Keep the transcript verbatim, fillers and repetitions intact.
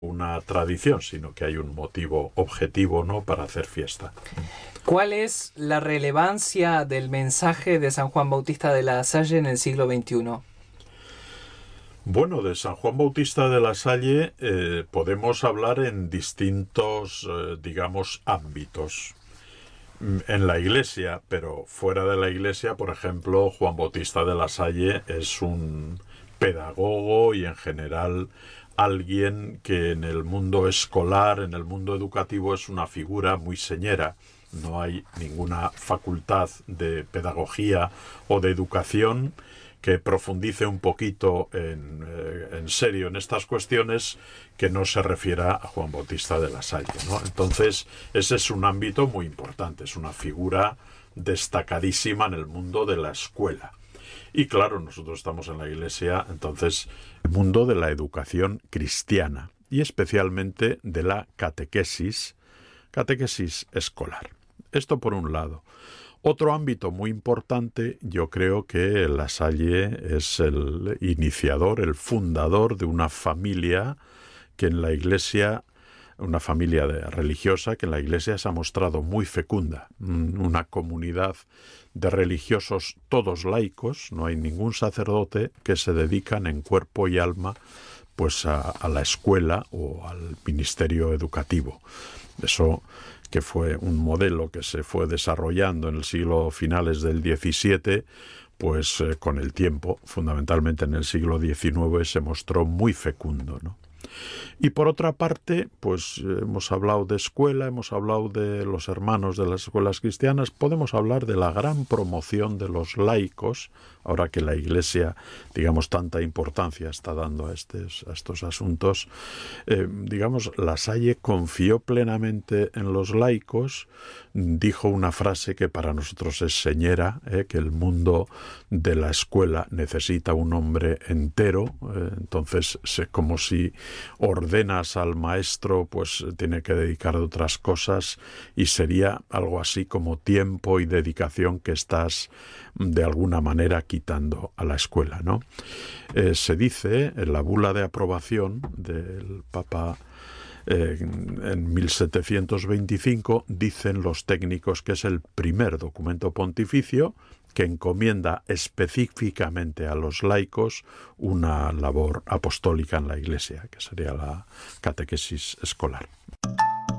una tradición, sino que hay un motivo objetivo, ¿no?, para hacer fiesta. ¿Cuál es la relevancia del mensaje de San Juan Bautista de la Salle en el siglo veintiuno? Bueno, de San Juan Bautista de la Salle eh, podemos hablar en distintos, eh, digamos, ámbitos. En la Iglesia, pero fuera de la Iglesia, por ejemplo, Juan Bautista de la Salle es un pedagogo y en general alguien que en el mundo escolar, en el mundo educativo, es una figura muy señera. No hay ninguna facultad de pedagogía o de educación que profundice un poquito en, eh, en serio en estas cuestiones que no se refiera a Juan Bautista de la Salle, ¿no? Entonces, ese es un ámbito muy importante, es una figura destacadísima en el mundo de la escuela. Y claro, nosotros estamos en la Iglesia, entonces, el mundo de la educación cristiana y especialmente de la catequesis, catequesis escolar. Esto por un lado. Otro ámbito muy importante, yo creo que La Salle es el iniciador, el fundador de una familia que en la Iglesia, una familia de, religiosa que en la Iglesia se ha mostrado muy fecunda. Una comunidad de religiosos todos laicos, no hay ningún sacerdote, que se dedican en cuerpo y alma pues a, a la escuela o al ministerio educativo. Eso que fue un modelo que se fue desarrollando en el siglo finales del diecisiete, pues eh, con el tiempo, fundamentalmente en el siglo diecinueve, se mostró muy fecundo, ¿no? Y por otra parte, pues hemos hablado de escuela, hemos hablado de los hermanos de las escuelas cristianas, podemos hablar de la gran promoción de los laicos, ahora que la Iglesia, digamos, tanta importancia está dando a, estes, a estos asuntos. Eh, digamos, La Salle confió plenamente en los laicos, dijo una frase que para nosotros es señera, eh, que el mundo de la escuela necesita un hombre entero, eh, entonces es como si ordenas al maestro, pues tiene que dedicar a otras cosas y sería algo así como tiempo y dedicación que estás de alguna manera quitando a la escuela, ¿no? Eh, se dice en la bula de aprobación del Papa eh, en mil setecientos veinticinco, dicen los técnicos que es el primer documento pontificio que encomienda específicamente a los laicos una labor apostólica en la Iglesia, que sería la catequesis escolar.